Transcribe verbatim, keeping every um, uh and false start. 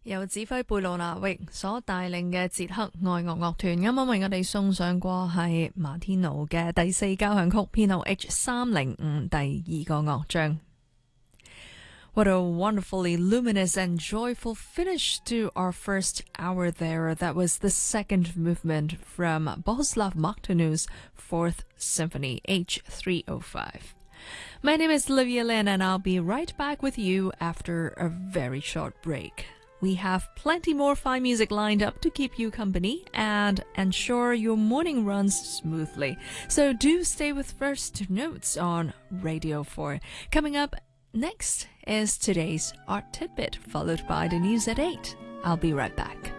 由指揮貝魯納域所帶領嘅捷克愛樂樂團，啱啱為我哋送上過係馬天奴嘅第四交響曲編號 H 三零五第二個樂章。What a wonderfully luminous and joyful finish to our first hour there. That was the second movement from Bohuslav Mokhtynou's Fourth Symphony, H three oh five. My name is Olivia Lin, and I'll be right back with you after a very short break. We have plenty more fine music lined up to keep you company and ensure your morning runs smoothly. So do stay with First Notes on Radio four. Coming up next is today's Art Tidbit, followed by the news at eight. I'll be right back.